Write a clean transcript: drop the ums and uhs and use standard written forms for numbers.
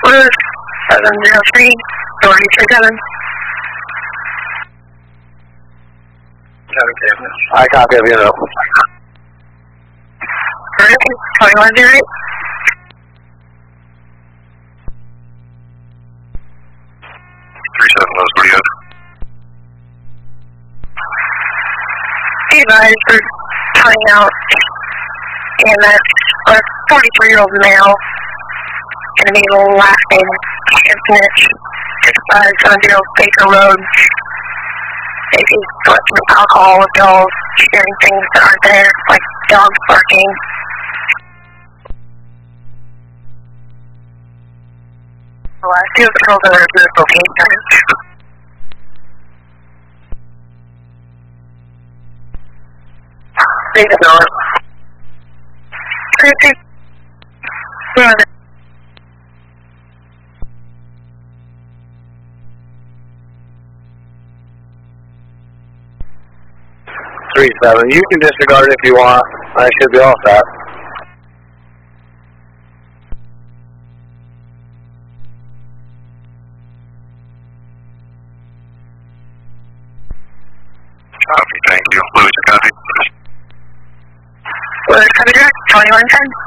Blue 703, authority 37. I copy of unit. Correct, 2108. Be advised, we're tying out EMS, a 43-year-old male, in the middle last name Snitch, 70 Baker Road. Maybe collecting alcohol with dogs, hearing things that aren't there, like dogs barking. Well, I see the patrols are to the location. They ignore it. Okay. Run it. You can disregard it if you want. I should be all set. Copy, thank you. Louis, copy. Louis, copy direct, 2110.